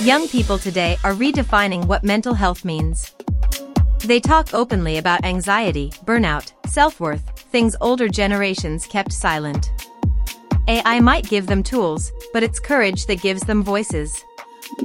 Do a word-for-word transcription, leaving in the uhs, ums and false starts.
Young people today are redefining what mental health means. They talk openly about anxiety, burnout, self-worth, things older generations kept silent. A I might give them tools, but it's courage that gives them voices.